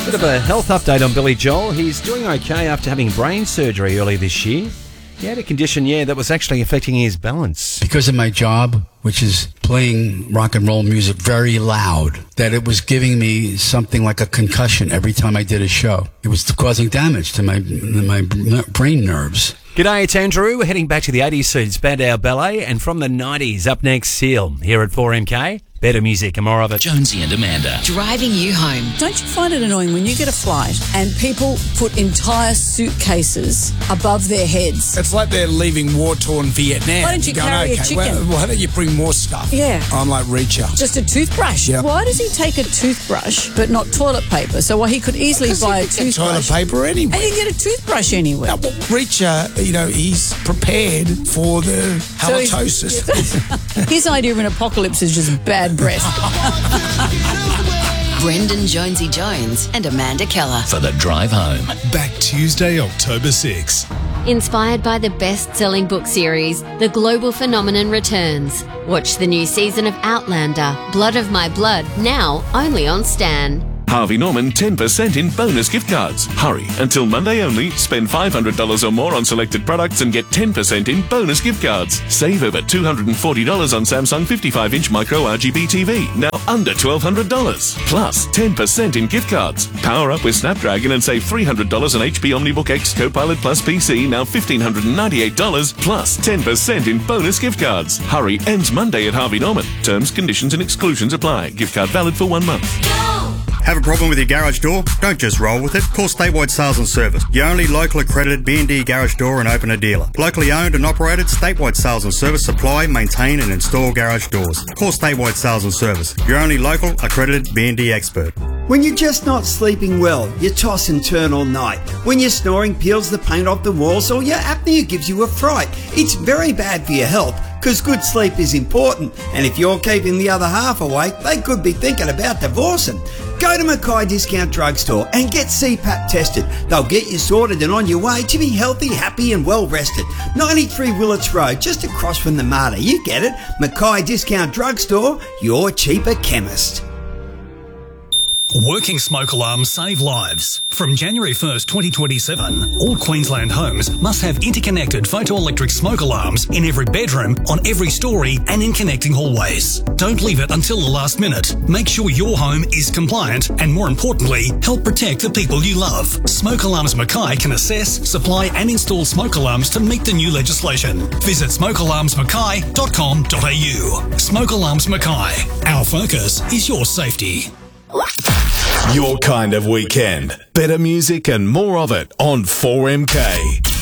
Bit of a health update on Billy Joel. He's doing okay after having brain surgery early this year. He had a condition, that was actually affecting his balance. Because of my job, which is playing rock and roll music very loud, that it was giving me something like a concussion every time I did a show. It was causing damage to my brain nerves. G'day, it's Andrew. We're heading back to the 80s soon. Spandau Ballet, and from the 90s, up next, Seal. Here at 4MK. Better music and more of it. Jonesy and Amanda. Driving you home. Don't you find it annoying when you get a flight and people put entire suitcases above their heads? It's like they're leaving war-torn Vietnam. Why don't you carry a chicken? Well, why don't you bring more stuff? Yeah. I'm like Reacher. Just a toothbrush? Yeah. Why does he take a toothbrush but not toilet paper? So he could easily buy a toothbrush. Toilet paper anyway. And you can get a toothbrush anywhere. Now, well, Reacher, he's prepared for the halitosis. His idea of an apocalypse is just bad breath. Brendan Jonesy Jones and Amanda Keller. For the drive home. Back Tuesday, October 6. Inspired by the best-selling book series, The Global Phenomenon returns. Watch the new season of Outlander, Blood of My Blood, now only on Stan. Harvey Norman 10% in bonus gift cards. Hurry, until Monday only. Spend $500 or more on selected products and get 10% in bonus gift cards. Save over $240 on Samsung 55-inch micro RGB TV, now under $1,200. Plus 10% in gift cards. Power up with Snapdragon and save $300 on HP OmniBook X Copilot Plus PC, now $1,598. Plus 10% in bonus gift cards. Hurry, ends Monday at Harvey Norman. Terms, conditions and exclusions apply. Gift card valid for 1 month. Have a problem with your garage door? Don't just roll with it. Call Statewide Sales and Service, your only local accredited B&D garage door and opener dealer. Locally owned and operated, Statewide Sales and Service supply, maintain and install garage doors. Call Statewide Sales and Service, your only local accredited B&D expert. When you're just not sleeping well, you toss and turn all night. When your snoring peels the paint off the walls or your apnea gives you a fright, it's very bad for your health, because good sleep is important. And if you're keeping the other half awake, they could be thinking about divorcing. Go to Mackay Discount Drugstore and get CPAP tested. They'll get you sorted and on your way to be healthy, happy and well rested. 93 Willits Road, just across from the Marta. You get it. Mackay Discount Drugstore, your cheaper chemist. Working smoke alarms save lives. From January 1st, 2027, all Queensland homes must have interconnected photoelectric smoke alarms in every bedroom, on every story and in connecting hallways. Don't leave it until the last minute. Make sure your home is compliant and, more importantly, help protect the people you love. Smoke Alarms Mackay can assess, supply and install smoke alarms to meet the new legislation. Visit smokealarmsmackay.com.au. Smoke Alarms Mackay. Our focus is your safety. Your kind of weekend. Better music and more of it on 4MK.